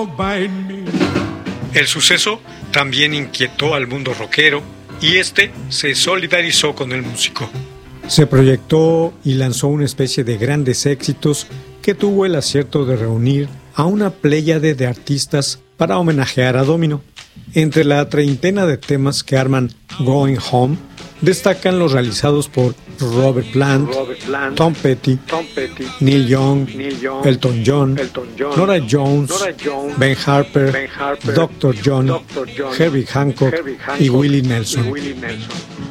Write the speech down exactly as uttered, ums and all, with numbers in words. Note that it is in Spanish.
El suceso también inquietó al mundo rockero y este se solidarizó con el músico. Se proyectó y lanzó una especie de grandes éxitos que tuvo el acierto de reunir a una pléyade de artistas para homenajear a Domino. Entre la treintena de temas que arman Going Home, destacan los realizados por Robert Plant, Robert Plant Tom Petty, Tom Petty, Neil Young, Neil Young, Elton John, Elton John, Nora Jones, Nora Jones, Ben Harper, Ben Harper, doctor John, doctor John, Herbie Hancock, Herbie Hancock y Willie Nelson. y Willie Nelson.